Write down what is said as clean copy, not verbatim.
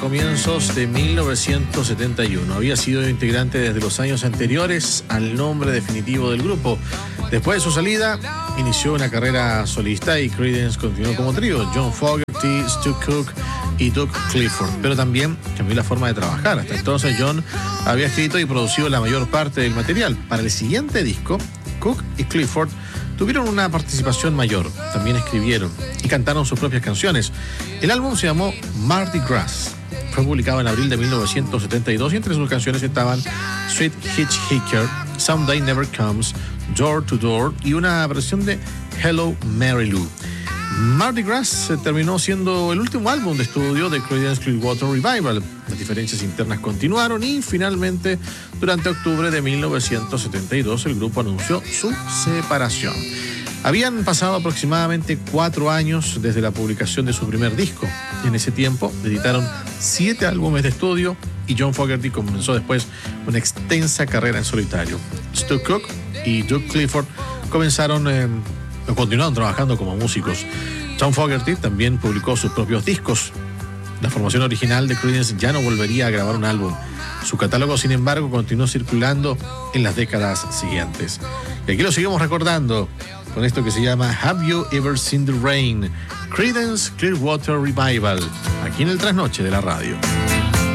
Comienzos de 1971. Había sido integrante desde los años anteriores al nombre definitivo del grupo. Después de su salida, inició una carrera solista y Creedence continuó como trío. John Fogerty, Stu Cook y Doug Clifford. Pero también cambió la forma de trabajar. Hasta entonces John había escrito y producido la mayor parte del material. Para el siguiente disco, Cook y Clifford tuvieron una participación mayor. También escribieron y cantaron sus propias canciones. El álbum se llamó Mardi Gras. Fue publicado en abril de 1972 y entre sus canciones estaban Sweet Hitchhiker, Someday Never Comes, Door to Door y una versión de Hello Mary Lou. Mardi Gras terminó siendo el último álbum de estudio de Creedence Clearwater Revival. Las diferencias internas continuaron y finalmente, durante octubre de 1972, el grupo anunció su separación. Habían pasado aproximadamente 4 años desde la publicación de su primer disco. En ese tiempo editaron 7 álbumes de estudio y John Fogerty comenzó después una extensa carrera en solitario. Stu Cook y Doug Clifford continuaron trabajando como músicos. John Fogerty también publicó sus propios discos. La formación original de Creedence ya no volvería a grabar un álbum. Su catálogo, sin embargo, continuó circulando en las décadas siguientes. Y aquí lo seguimos recordando con esto que se llama Have You Ever Seen the Rain? Creedence Clearwater Revival, aquí en el Trasnoche de la radio.